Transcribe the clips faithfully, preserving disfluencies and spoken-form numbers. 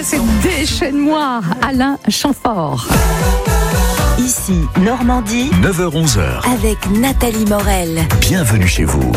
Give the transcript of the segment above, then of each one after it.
c'est Déchaîne-moi, Alain Chamfort. Ici, Normandie, neuf heures onze heures. avec Nathalie Morel. Bienvenue chez vous.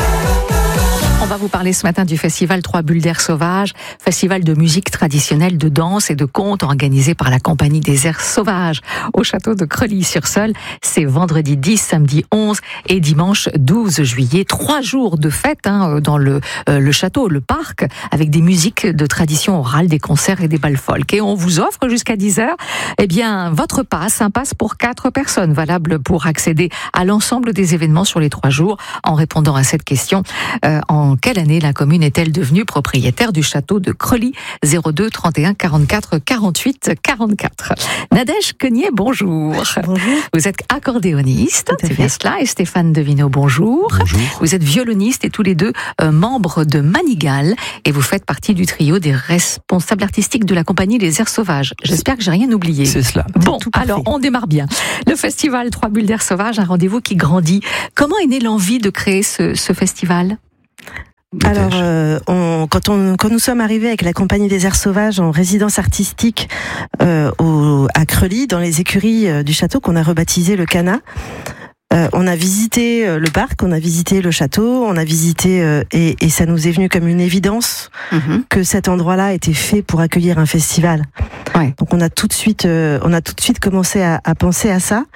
On va vous parler ce matin du festival Trois Bulles d'Air Sauvage, festival de musique traditionnelle, de danse et de contes organisé par la Compagnie des Airs Sauvages au château de Creully-sur-Seulles. C'est vendredi dix, samedi onze et dimanche douze juillet. Trois jours de fête hein, dans le, euh, le château, le parc, avec des musiques de tradition orale, des concerts et des bals folk. Et on vous offre jusqu'à dix heures eh bien, votre passe, un passe pour quatre personnes, valable pour accéder à l'ensemble des événements sur les trois jours. En répondant à cette question, euh, en quelle année la commune est-elle devenue propriétaire du château de Creully? Zéro deux trente et un quarante-quatre quarante-huit quarante-quatre. Nadège Cognier, bonjour. Bonjour. Vous êtes accordéoniste, Tout à c'est fait. bien cela, et Stéphane Devineau, bonjour. Bonjour. Vous êtes violoniste et tous les deux euh, membres de Manigal, et vous faites partie du trio des responsables artistiques de la Compagnie des Airs Sauvages. J'espère que j'ai rien oublié. C'est cela. Bon, Tout parfait. alors on démarre bien. Le festival Trois Bulles d'Air Sauvage, un rendez-vous qui grandit. Comment est née l'envie de créer ce, ce festival? Alors, euh, on, quand, on, quand nous sommes arrivés avec la Compagnie des Airs Sauvages en résidence artistique euh, au, à Creully, dans les écuries euh, du château qu'on a rebaptisé le Cana, euh, on a visité euh, le parc, on a visité le château, on a visité euh, et, et ça nous est venu comme une évidence Mhm. que cet endroit-là était fait pour accueillir un festival. Ouais. Donc on a tout de suite, euh, on a tout de suite commencé à, à penser à ça.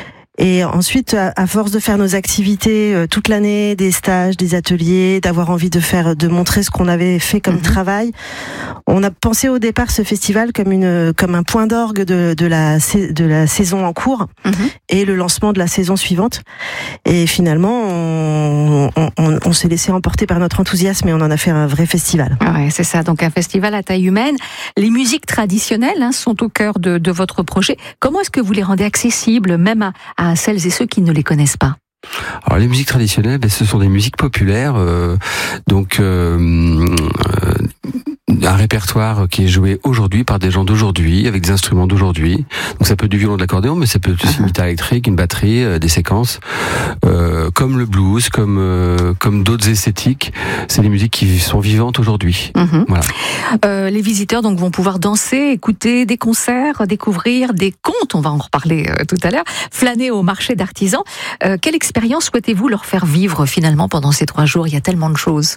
Et ensuite, à, à force de faire nos activités euh, toute l'année, des stages, des ateliers, d'avoir envie de faire, de montrer ce qu'on avait fait comme Mhm. travail, on a pensé au départ ce festival comme une, comme un point d'orgue de, de la, sais- de la saison en cours Mhm. et le lancement de la saison suivante. Et finalement, on, on, on, on s'est laissé emporter par notre enthousiasme et on en a fait un vrai festival. Ouais, c'est ça. Donc un festival à taille humaine. Les musiques traditionnelles hein, sont au cœur de, de votre projet. Comment est-ce que vous les rendez accessibles, même à, à celles et ceux qui ne les connaissent pas? Alors les musiques traditionnelles, ben, ce sont des musiques populaires, euh, donc euh, euh, un répertoire qui est joué aujourd'hui par des gens d'aujourd'hui, avec des instruments d'aujourd'hui. Donc ça peut être du violon, de l'accordéon, mais ça peut être aussi une guitare électrique, une batterie, euh, des séquences, euh, comme le blues, comme euh, comme d'autres esthétiques. C'est des musiques qui sont vivantes aujourd'hui. Mhm. Voilà. Euh, les visiteurs donc vont pouvoir danser, écouter des concerts, découvrir des contes. On va en reparler euh, tout à l'heure. Flâner au marché d'artisans. Euh, quelle expérience souhaitez-vous leur faire vivre finalement pendant ces trois jours? Il y a tellement de choses.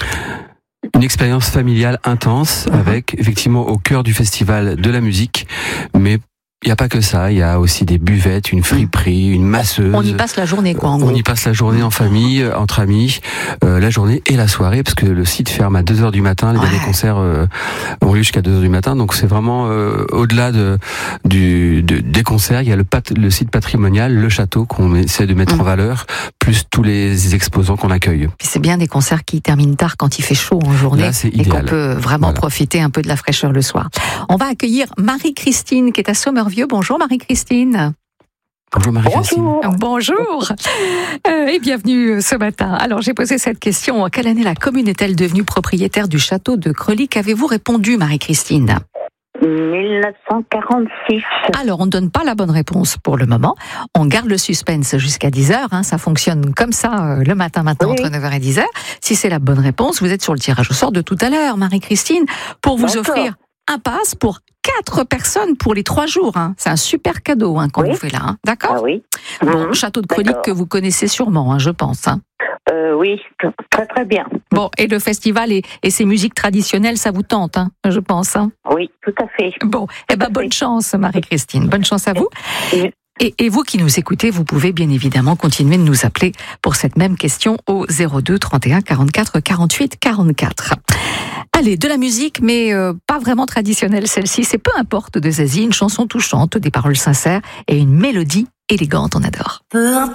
Une expérience familiale intense, avec effectivement au cœur du festival de la musique, mais il n'y a pas que ça, il y a aussi des buvettes, une friperie, une masseuse. On y passe la journée, quoi, en On gros. y passe la journée en famille, entre amis, euh, la journée et la soirée, parce que le site ferme à deux heures du matin, les Ouais. derniers concerts euh, ont lieu jusqu'à deux heures du matin, donc c'est vraiment euh, au-delà de, du, de, des concerts, il y a le, pat, le site patrimonial, le château qu'on essaie de mettre Mmh. en valeur, plus tous les exposants qu'on accueille. Puis c'est bien des concerts qui terminent tard quand il fait chaud en journée Là, c'est et qu'on idéal. peut vraiment Voilà. profiter un peu de la fraîcheur le soir. On va accueillir Marie-Christine qui est à Sommervieux. Bonjour Marie-Christine. Bonjour Marie-Christine. Bonjour euh, et bienvenue ce matin. Alors j'ai posé cette question, en quelle année la commune est-elle devenue propriétaire du château de Creully? Qu'avez-vous répondu Marie-Christine? mille neuf cent quarante-six. Alors, on ne donne pas la bonne réponse pour le moment. On garde le suspense jusqu'à dix heures. Hein, ça fonctionne comme ça euh, le matin, matin, Oui. entre neuf heures et dix heures. Si c'est la bonne réponse, vous êtes sur le tirage au sort de tout à l'heure, Marie-Christine, pour vous D'accord. offrir un pass pour quatre personnes pour les trois jours. Hein. C'est un super cadeau hein, qu'on Oui. vous fait là. Hein. D'accord Ah oui. Bon, Mhm. château de Creully D'accord. que vous connaissez sûrement, hein, je pense. Hein. Euh, oui, t- très très bien. Bon, et le festival et, et ses musiques traditionnelles, ça vous tente, hein, je pense. Hein. Oui, tout à fait. Bon, eh ben, à bonne fait. chance, Marie-Christine. Bonne chance à vous. Oui. Et, et vous qui nous écoutez, vous pouvez bien évidemment continuer de nous appeler pour cette même question au zéro deux trente et un quarante-quatre quarante-huit quarante-quatre. Allez, de la musique, mais euh, pas vraiment traditionnelle celle-ci. C'est Peu importe de Zazie, une chanson touchante, des paroles sincères et une mélodie élégante, on adore. Peu importe.